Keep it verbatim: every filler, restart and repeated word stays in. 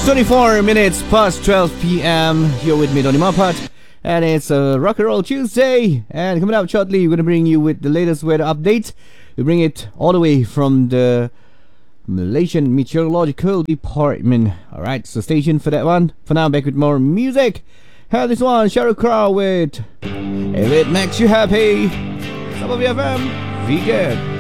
twenty-four minutes past twelve p.m. You're with me, Donny Mapat, and it's a Rock and Roll Tuesday. And coming up shortly, we're going to bring you with the latest weather update. We bring it all the way from the Malaysian Meteorological Department. Alright, so stay tuned for that one. For now, back with more music. Have this one, Sheryl Crow with If It Makes You Happy. Some of you F M, vegan.